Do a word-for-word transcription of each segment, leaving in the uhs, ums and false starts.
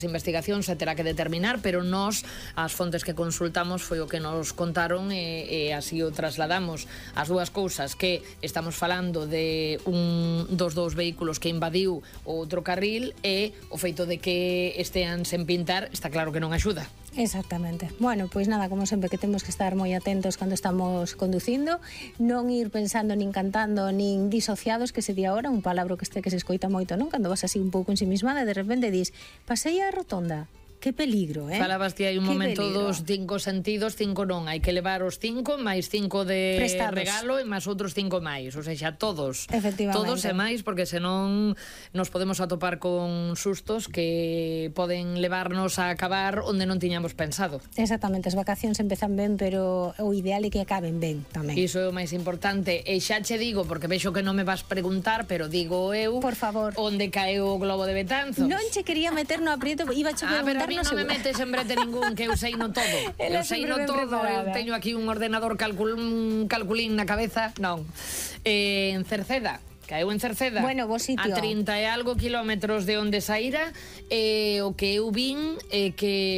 investigación se terá que determinar, pero nós, as fontes que consultamos foi o que nos contaron e, e así o trasladamos. As dúas cousas, que estamos falando de un dos dous vehículos que invadiu o outro carril, e o feito de que estean sen pintar, está claro que non axuda. Exactamente. Bueno, pois nada, como sempre, que temos que estar moi atentos cando estamos conducindo, non ir pensando nin cantando nin disociados, que se di agora un palabro que este que se escoita moito, non? Cando vas así un pouco ensimismada, de repente dis, pasei a rotonda. Que peligro, eh? Falabas que hai un momento dos cinco sentidos, cinco non, hai que levar os cinco, máis cinco de Prestados. regalo e máis outros cinco máis, o sea, todos. Todos e máis, porque senón nos podemos atopar con sustos que poden levarnos a acabar onde non tiñamos pensado. Exactamente, as vacacións empezan ben, pero o ideal é que acaben ben tamén. Iso é o máis importante, e xa che digo, porque vexo que non me vas preguntar, pero digo eu, por favor, onde caeu o globo de Betanzos. Non che quería meter no aprieto, iba a che preguntar. A mí non me metes en brete ningún, que eu sei no todo. Eu sei no todo, eu teño aquí un ordenador calcul, un calculín na cabeza. Non. Eh, en Cerceda, caeu en Cerceda, bueno, bo sitio, a trinta e algo kilómetros de onde saíra, e o que eu vin é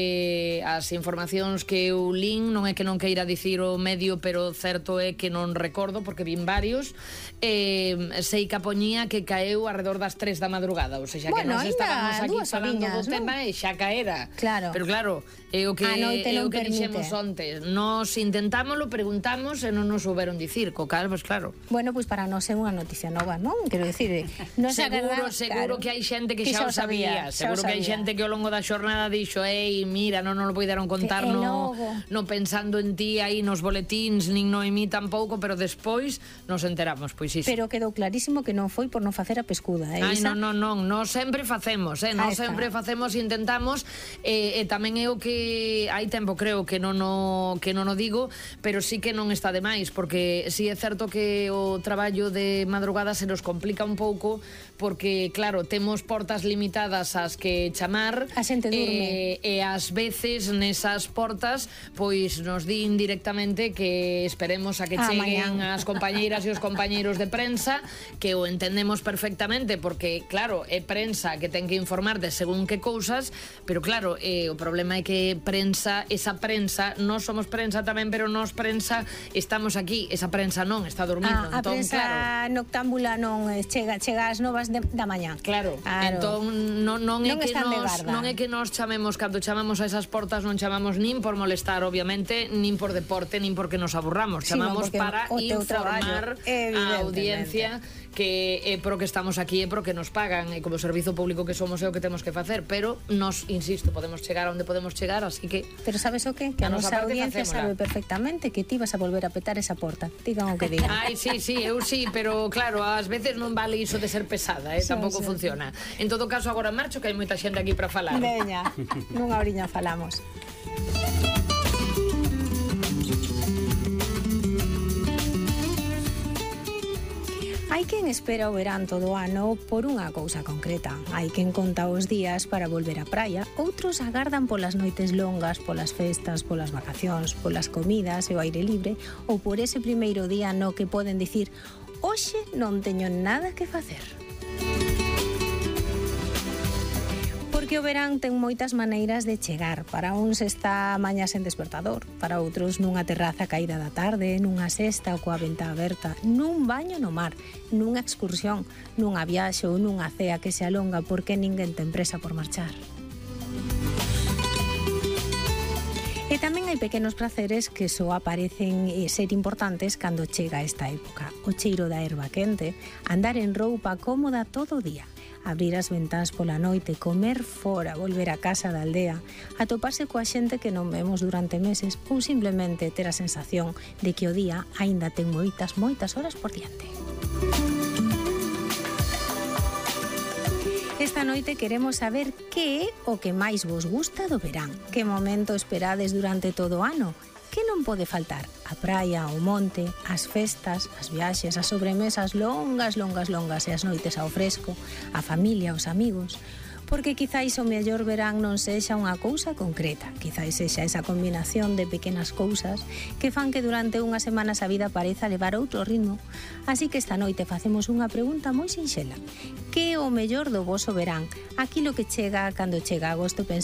que as informacións que eu lin, non é que non queira dicir o medio, pero certo é que non recordo, porque vin varios, eh, sei que poñía que caeu alrededor das tres da madrugada, ou seja, bueno, que nos estábamos aquí falando viñas, do tema, ¿no? E xa caera. Claro. Pero claro, é o que, é o que dixemos onte. Nos intentámoslo, preguntamos e non nos souberon dicir, co cal, pois claro. Bueno, pois para nós é unha noticia nova, non? Quero dicir, non seguro, agarrar, seguro claro, que hai xente que, que xa o sabía, sabía seguro que hai xente que ao longo da xornada dixo, ei, mira, non nos lo poideron contar no, no pensando en ti aí nos boletíns, nin no emí tampouco, pero despois nos enteramos, pois iso. Pero quedou clarísimo que non foi por non facer a pescuda, eh? Ai, non, non, non, non sempre facemos, eh? Non sempre facemos e intentamos, e, e tamén é o que hai tempo, creo que non o, que non o digo, pero sí que non está de máis, porque sí é certo que o traballo de madrugada se nos complica un pouco, porque claro, temos portas limitadas ás que chamar, a xente durme, e, e ás veces nesas portas pois nos din directamente que esperemos a que ah, cheguen mañan. as compañeiras e os compañeiros de prensa, que o entendemos perfectamente, porque claro, é prensa que ten que informar de según que cousas, pero claro, eh, o problema é que prensa, esa prensa, nós somos prensa tamén, pero nós prensa estamos aquí, esa prensa non está dormindo. Ah, entón, a prensa claro, noctámbula non chega, chega as novas de, da mañá. Claro, claro. Entón non, non, é non, que nos, non é que nos chamemos, cando chamamos a esas portas non chamamos nin por molestar, obviamente, nin por deporte, nin porque nos aburramos, chamamos sí, para informar a audiencia que é pro que estamos aquí, é pro que nos pagan, e como servizo público que somos é o que temos que facer, pero nos, insisto, podemos chegar onde podemos chegar, así que... Pero sabes o que? Que a, a nosa audiencia sabe perfectamente que ti vas a volver a petar esa porta, digan o que digan. Ai, sí, sí, eu sí, pero claro, ás veces non vale iso de ser pesada, eh? Sí, tampouco sí. funciona. En todo caso, agora marcho, que hai moita xente aquí para falar. Veña, nunha oriña falamos. Hai quen espera o verán todo o ano por unha cousa concreta. Hai quen conta os días para volver á praia, outros agardan polas noites longas, polas festas, polas vacacións, polas comidas e o aire libre, ou por ese primeiro día no que poden dicir hoxe non teño nada que facer. Porque o verán ten moitas maneiras de chegar. Para uns está mañá sen despertador, para outros nunha terraza caída da tarde, nunha sesta ou coa ventá aberta, nun baño no mar, nunha excursión, nunha viaxe ou nunha cea que se alonga porque ninguén ten presa por marchar. E tamén hai pequenos praceres que só aparecen ser importantes cando chega esta época. O cheiro da erva quente, andar en roupa cómoda todo o día, abrir as ventás pola noite, comer fora, volver a casa da aldea, atoparse coa xente que non vemos durante meses ou simplemente ter a sensación de que o día aínda ten moitas, moitas horas por diante. Esta noite queremos saber que é o que máis vos gusta do verán, que momento esperades durante todo o ano, que non pode faltar: a praia, o monte, as festas, as viaxes, as sobremesas longas, longas, longas e as noites ao fresco, a familia, os amigos. Porque quizáis o mellor verán non sexa unha cousa concreta, quizáis sexa esa combinación de pequenas cousas que fan que durante unhas semanas a vida pareza levar outro ritmo. Así que esta noite facemos unha pregunta moi sinxela. Que é o mellor do voso verán? Aquilo que chega cando chega agosto,